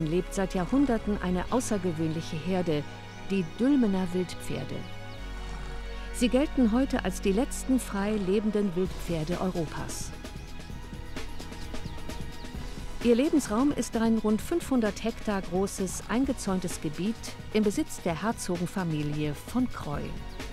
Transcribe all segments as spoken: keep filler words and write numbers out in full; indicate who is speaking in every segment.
Speaker 1: lebt seit Jahrhunderten eine außergewöhnliche Herde, die Dülmener Wildpferde. Sie gelten heute als die letzten frei lebenden Wildpferde Europas. Ihr Lebensraum ist ein rund fünfhundert Hektar großes, eingezäuntes Gebiet im Besitz der Herzogenfamilie von Kreu.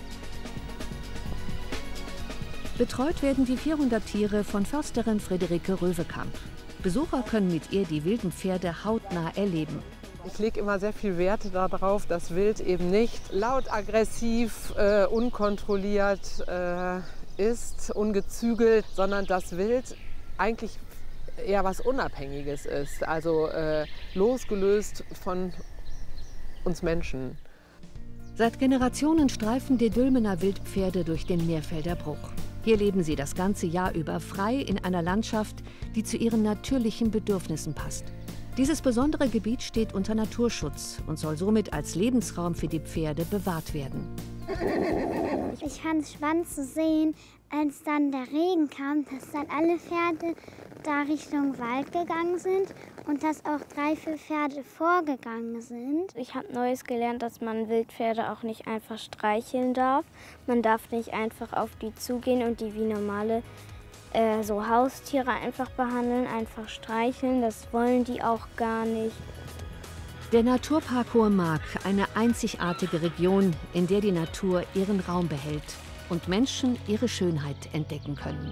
Speaker 1: Betreut werden die vierhundert Tiere von Försterin Friederike Röwekamp. Besucher können mit ihr die wilden Pferde hautnah erleben.
Speaker 2: Ich lege immer sehr viel Wert darauf, dass Wild eben nicht laut, aggressiv, äh, unkontrolliert äh, ist, ungezügelt, sondern dass Wild eigentlich eher was Unabhängiges ist, also äh, losgelöst von uns Menschen.
Speaker 1: Seit Generationen streifen die Dülmener Wildpferde durch den Meerfelder Bruch. Hier leben sie das ganze Jahr über frei in einer Landschaft, die zu ihren natürlichen Bedürfnissen passt. Dieses besondere Gebiet steht unter Naturschutz und soll somit als Lebensraum für die Pferde bewahrt werden.
Speaker 3: Ich fand es spannend zu sehen, als dann der Regen kam, dass dann alle Pferde da Richtung Wald gegangen sind und dass auch drei, vier Pferde vorgegangen sind.
Speaker 4: Ich habe Neues gelernt, dass man Wildpferde auch nicht einfach streicheln darf. Man darf nicht einfach auf die zugehen und die wie normale äh, so Haustiere einfach behandeln, einfach streicheln. Das wollen die auch gar nicht.
Speaker 1: Der Naturpark Hohe Mark, eine einzigartige Region, in der die Natur ihren Raum behält und Menschen ihre Schönheit entdecken können.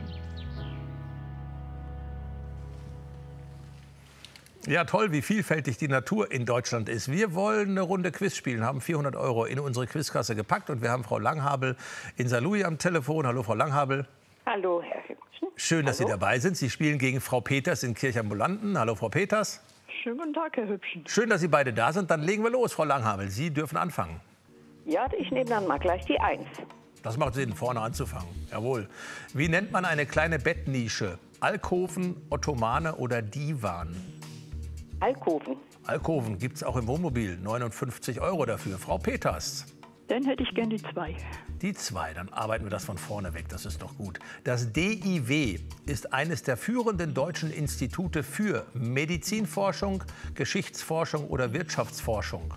Speaker 5: Ja, toll, wie vielfältig die Natur in Deutschland ist. Wir wollen eine Runde Quiz spielen, haben vierhundert Euro in unsere Quizkasse gepackt und wir haben Frau Langhabel in Saarlouis am Telefon. Hallo, Frau Langhabel.
Speaker 6: Hallo, Herr Hübchen.
Speaker 5: Schön, dass
Speaker 6: Hallo.
Speaker 5: Sie dabei sind. Sie spielen gegen Frau Peters in Kirchambulanten. Hallo, Frau Peters.
Speaker 6: Schönen guten Tag, Herr Hübchen.
Speaker 5: Schön, dass Sie beide da sind. Dann legen wir los, Frau Langhabel. Sie dürfen anfangen.
Speaker 6: Ja, ich nehme dann mal gleich die Eins.
Speaker 5: Das macht Sinn, vorne anzufangen. Jawohl. Wie nennt man eine kleine Bettnische? Alkoven, Ottomane oder Divan?
Speaker 6: Alkoven.
Speaker 5: Alkoven gibt es auch im Wohnmobil. neunundfünfzig Euro dafür. Frau Peters.
Speaker 7: Dann hätte ich gern die zwei.
Speaker 5: Die zwei, dann arbeiten wir das von vorne weg, das ist doch gut. Das D I W ist eines der führenden deutschen Institute für Medizinforschung, Geschichtsforschung oder Wirtschaftsforschung.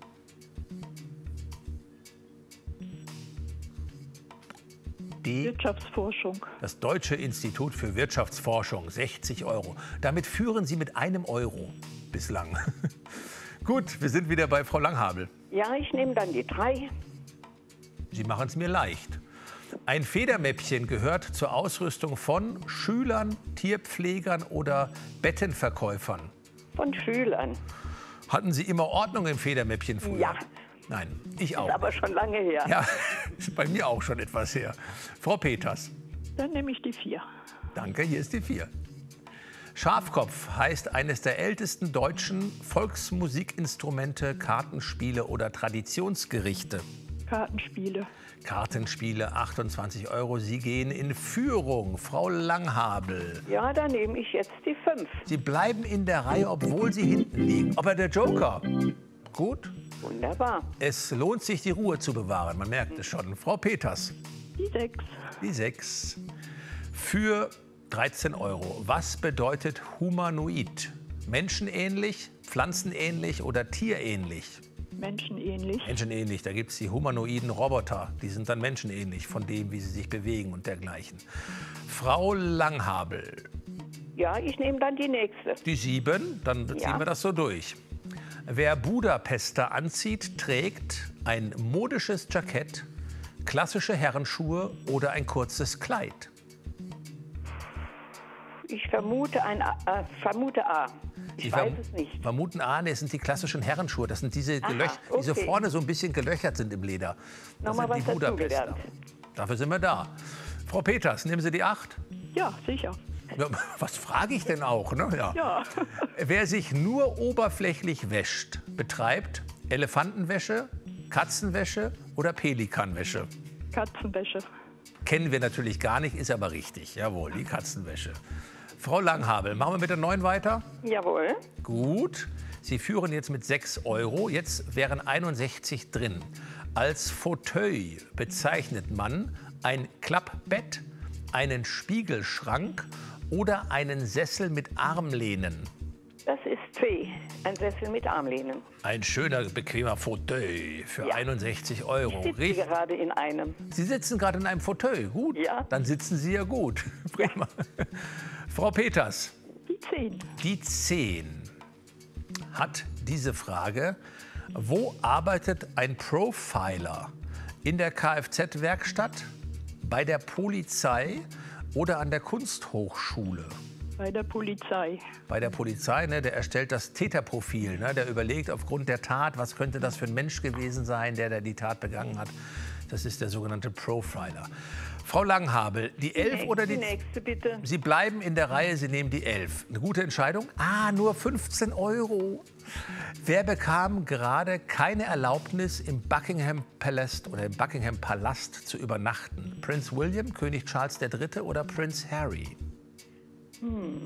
Speaker 5: D
Speaker 7: Wirtschaftsforschung.
Speaker 5: Das Deutsche Institut für Wirtschaftsforschung, sechzig Euro. Damit führen Sie mit einem Euro bislang. Gut, wir sind wieder bei Frau Langhabel.
Speaker 6: Ja, ich nehme dann die drei.
Speaker 5: Sie machen es mir leicht. Ein Federmäppchen gehört zur Ausrüstung von Schülern, Tierpflegern oder Bettenverkäufern.
Speaker 6: Von Schülern.
Speaker 5: Hatten Sie immer Ordnung im Federmäppchen früher?
Speaker 6: Ja.
Speaker 5: Nein, ich auch.
Speaker 6: Ist aber schon lange her.
Speaker 5: Ja, ist bei mir auch schon etwas her. Frau Peters.
Speaker 7: Dann nehme ich die vier.
Speaker 5: Danke, hier ist die vier. Schafkopf heißt eines der ältesten deutschen Volksmusikinstrumente, Kartenspiele oder Traditionsgerichte.
Speaker 7: Kartenspiele.
Speaker 5: Kartenspiele, achtundzwanzig Euro. Sie gehen in Führung. Frau Langhabel.
Speaker 6: Ja, dann nehme ich jetzt die fünf.
Speaker 5: Sie bleiben in der Reihe, obwohl Sie hinten liegen. Aber der Joker. Gut.
Speaker 6: Wunderbar.
Speaker 5: Es lohnt sich, die Ruhe zu bewahren. Man merkt es schon. Frau Peters.
Speaker 7: Die sechs.
Speaker 5: Die sechs. Für dreizehn Euro. Was bedeutet humanoid? Menschenähnlich, pflanzenähnlich oder tierähnlich?
Speaker 7: Menschenähnlich.
Speaker 5: Menschenähnlich, da gibt es die humanoiden Roboter. Die sind dann menschenähnlich von dem, wie sie sich bewegen und dergleichen. Frau Langhabel.
Speaker 6: Ja, ich nehme dann die nächste.
Speaker 5: Die sieben, dann ziehen
Speaker 6: Ja.
Speaker 5: wir das so durch. Wer Budapester anzieht, trägt ein modisches Jackett, klassische Herrenschuhe oder ein kurzes Kleid.
Speaker 6: Ich vermute, ein A, äh, vermute A. Ich
Speaker 5: Sie
Speaker 6: weiß
Speaker 5: verm-
Speaker 6: es nicht.
Speaker 5: Vermuten A, nee, es sind die klassischen Herrenschuhe. Das sind diese,
Speaker 6: Aha,
Speaker 5: Gelöch die so
Speaker 6: okay.
Speaker 5: vorne so ein bisschen gelöchert sind im Leder. Das
Speaker 6: Nochmal
Speaker 5: sind die
Speaker 6: was
Speaker 5: Budapester.
Speaker 6: dazugelernt.
Speaker 5: Dafür sind wir da. Frau Peters, nehmen Sie die acht?
Speaker 7: Ja, sicher.
Speaker 5: Ja, was frage ich denn auch? Ne? Ja.
Speaker 7: Ja.
Speaker 5: Wer sich nur oberflächlich wäscht, betreibt Elefantenwäsche, Katzenwäsche oder Pelikanwäsche.
Speaker 7: Katzenwäsche.
Speaker 5: Kennen wir natürlich gar nicht, ist aber richtig. Jawohl, die Katzenwäsche. Frau Langhabel, machen wir mit der neun weiter?
Speaker 6: Jawohl.
Speaker 5: Gut. Sie führen jetzt mit sechs Euro. Jetzt wären einundsechzig drin. Als Fauteuil bezeichnet man ein Klappbett, einen Spiegelschrank oder einen Sessel mit Armlehnen.
Speaker 6: Das ist C. Ein Sessel mit Armlehnen.
Speaker 5: Ein schöner, bequemer Fauteuil für
Speaker 6: Ja.
Speaker 5: einundsechzig Euro.
Speaker 6: Ich sitze
Speaker 5: Richtig.
Speaker 6: gerade in einem.
Speaker 5: Sie sitzen gerade in einem Fauteuil. Gut,
Speaker 6: Ja.
Speaker 5: dann sitzen Sie ja gut. Prima. Frau Peters,
Speaker 7: Die zehn.
Speaker 5: die zehn hat diese Frage: Wo arbeitet ein Profiler? In der Kfz-Werkstatt, bei der Polizei oder an der Kunsthochschule?
Speaker 7: Bei der Polizei.
Speaker 5: Bei der Polizei, ne, der erstellt das Täterprofil. Ne, der überlegt aufgrund der Tat, was könnte das für ein Mensch gewesen sein, der, der die Tat begangen hat. Das ist der sogenannte Profiler. Frau Langhabel, die elf oder die...
Speaker 6: Die nächste bitte.
Speaker 5: Sie bleiben in der Reihe, Sie nehmen die elf. Eine gute Entscheidung? Ah, nur fünfzehn Euro. Wer bekam gerade keine Erlaubnis, im Buckingham Palast oder im Buckingham Palast zu übernachten? Prinz William, König Charles der Dritte oder Prinz Harry?
Speaker 6: Hm.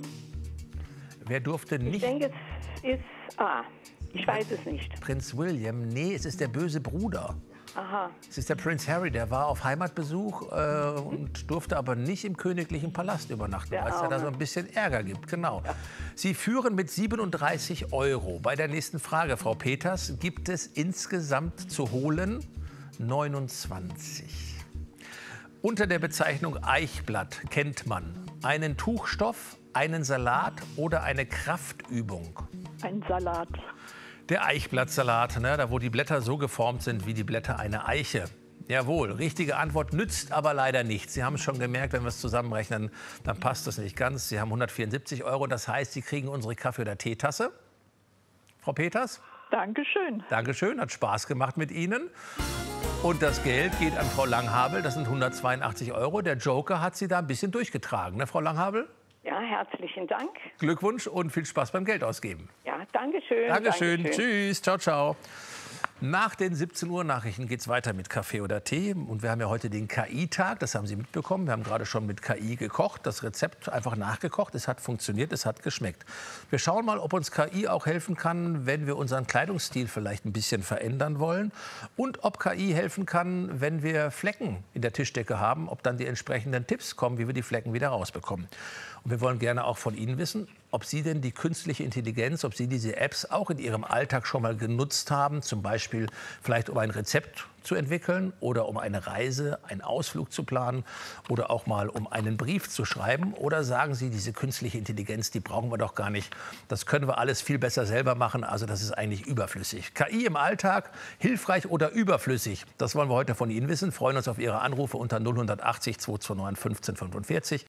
Speaker 5: Wer durfte
Speaker 6: Ich
Speaker 5: nicht...
Speaker 6: denke, es ist A. Ich weiß es nicht.
Speaker 5: Prinz William? Nee, es ist der böse Bruder.
Speaker 6: Aha.
Speaker 5: Es ist der Prinz Harry, der war auf Heimatbesuch äh, und durfte aber nicht im königlichen Palast übernachten,
Speaker 6: Der
Speaker 5: weil es ja da
Speaker 6: Arme.
Speaker 5: so ein bisschen Ärger gibt. Genau. Sie führen mit siebenunddreißig Euro. Bei der nächsten Frage, Frau Peters, gibt es insgesamt zu holen neunundzwanzig. Unter der Bezeichnung Eichblatt kennt man einen Tuchstoff, einen Salat oder eine Kraftübung.
Speaker 7: Ein Salat.
Speaker 5: Der Eichblattsalat, ne, da wo die Blätter so geformt sind wie die Blätter einer Eiche. Jawohl, richtige Antwort, nützt aber leider nichts. Sie haben es schon gemerkt, wenn wir es zusammenrechnen, dann passt das nicht ganz. Sie haben hundertvierundsiebzig Euro, das heißt, Sie kriegen unsere Kaffee- oder Teetasse. Frau Peters?
Speaker 7: Dankeschön.
Speaker 5: Dankeschön, hat Spaß gemacht mit Ihnen. Und das Geld geht an Frau Langhabel, das sind hundertzweiundachtzig Euro. Der Joker hat Sie da ein bisschen durchgetragen, ne, Frau Langhabel?
Speaker 6: Ja, herzlichen Dank.
Speaker 5: Glückwunsch und viel Spaß beim Geld ausgeben.
Speaker 6: Ja, Dankeschön.
Speaker 5: Dankeschön. Tschüss. Ciao, ciao. Nach den siebzehn Uhr Nachrichten geht es weiter mit Kaffee oder Tee. Und wir haben ja heute den K I-Tag, das haben Sie mitbekommen. Wir haben gerade schon mit K I gekocht, das Rezept einfach nachgekocht. Es hat funktioniert, es hat geschmeckt. Wir schauen mal, ob uns K I auch helfen kann, wenn wir unseren Kleidungsstil vielleicht ein bisschen verändern wollen. Und ob K I helfen kann, wenn wir Flecken in der Tischdecke haben, ob dann die entsprechenden Tipps kommen, wie wir die Flecken wieder rausbekommen. Und wir wollen gerne auch von Ihnen wissen, ob Sie denn die künstliche Intelligenz, ob Sie diese Apps auch in Ihrem Alltag schon mal genutzt haben, zum Beispiel vielleicht um ein Rezept zu entwickeln oder um eine Reise, einen Ausflug zu planen oder auch mal um einen Brief zu schreiben. Oder sagen Sie, diese künstliche Intelligenz, die brauchen wir doch gar nicht. Das können wir alles viel besser selber machen. Also das ist eigentlich überflüssig. K I im Alltag, hilfreich oder überflüssig? Das wollen wir heute von Ihnen wissen. Freuen uns auf Ihre Anrufe unter null achtzig, zweihundertneun, fünfzehn fünfundvierzig.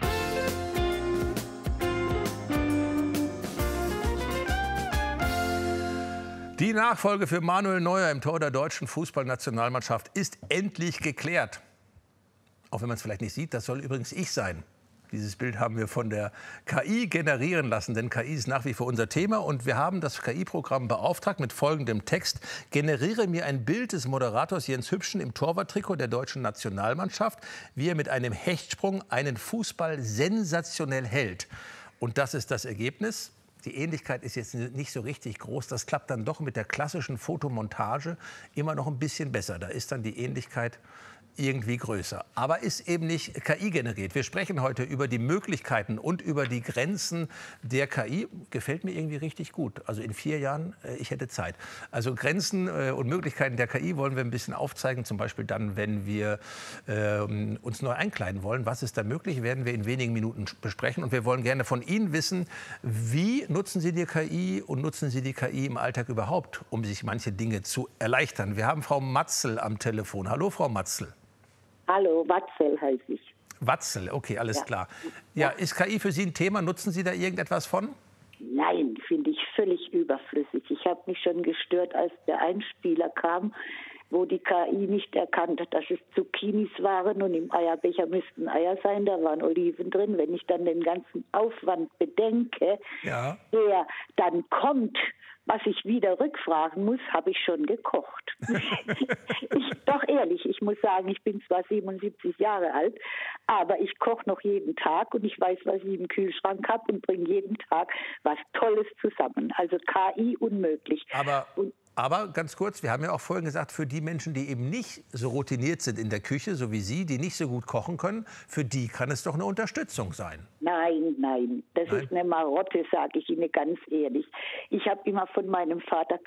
Speaker 5: Die Nachfolge für Manuel Neuer im Tor der deutschen Fußballnationalmannschaft ist endlich geklärt. Auch wenn man es vielleicht nicht sieht, das soll übrigens ich sein. Dieses Bild haben wir von der K I generieren lassen, denn K I ist nach wie vor unser Thema. Und wir haben das K I-Programm beauftragt mit folgendem Text: Generiere mir ein Bild des Moderators Jens Hübschen im Torwarttrikot der deutschen Nationalmannschaft, wie er mit einem Hechtsprung einen Fußball sensationell hält. Und das ist das Ergebnis. Die Ähnlichkeit ist jetzt nicht so richtig groß. Das klappt dann doch mit der klassischen Fotomontage immer noch ein bisschen besser. Da ist dann die Ähnlichkeit irgendwie größer. Aber ist eben nicht K I generiert. Wir sprechen heute über die Möglichkeiten und über die Grenzen der K I. Gefällt mir irgendwie richtig gut. Also in vier Jahren, äh, ich hätte Zeit. Also Grenzen äh, und Möglichkeiten der K I wollen wir ein bisschen aufzeigen. Zum Beispiel dann, wenn wir äh, uns neu einkleiden wollen. Was ist da möglich, werden wir in wenigen Minuten besprechen. Und wir wollen gerne von Ihnen wissen, wie nutzen Sie die K I und nutzen Sie die K I im Alltag überhaupt, um sich manche Dinge zu erleichtern. Wir haben Frau Matzel am Telefon. Hallo, Frau Matzel.
Speaker 8: Hallo, Watzel heiße ich.
Speaker 5: Watzel, okay, alles
Speaker 8: Ja.
Speaker 5: klar. Ja, ist K I für Sie ein Thema? Nutzen Sie da irgendetwas von?
Speaker 8: Nein, finde ich völlig überflüssig. Ich habe mich schon gestört, als der Einspieler kam, wo die K I nicht erkannt hat, dass es Zucchinis waren und im Eierbecher müssten Eier sein, da waren Oliven drin. Wenn ich dann den ganzen Aufwand bedenke,
Speaker 5: Ja.
Speaker 8: der dann kommt, was ich wieder rückfragen muss, habe ich schon gekocht. ich, doch ehrlich, ich muss sagen, ich bin zwar siebenundsiebzig Jahre alt, aber ich koche noch jeden Tag und ich weiß, was ich im Kühlschrank habe und bringe jeden Tag was Tolles zusammen. Also K I unmöglich.
Speaker 5: Aber,
Speaker 8: und,
Speaker 5: Aber ganz kurz, wir haben ja auch vorhin gesagt, für die Menschen, die eben nicht so routiniert sind in der Küche, so wie Sie, die nicht so gut kochen können, für die kann es doch eine Unterstützung sein.
Speaker 8: Nein, nein, das
Speaker 5: Nein.
Speaker 8: ist eine Marotte, sage ich Ihnen ganz ehrlich. Ich habe immer von meinem Vater